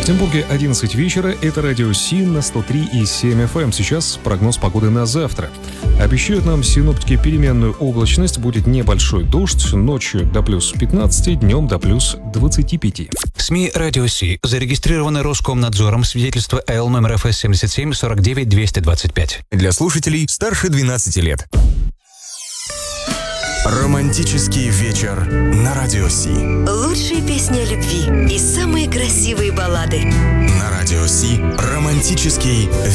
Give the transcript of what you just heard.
Санкт-Петербурге 11 вечера. Это радио СИ на 103,7 FM. Сейчас прогноз погоды на завтра. Обещают нам синоптики переменную облачность. Будет небольшой дождь. Ночью до плюс 15, днем до плюс 25. СМИ «Радио Си» зарегистрированы Роскомнадзором. Свидетельство АЛ номер ФС 77 49 225. Для слушателей старше 12 лет. Романтический вечер на Радио Си. Лучшие песни о любви и самые красивые баллады. На Радио Си романтический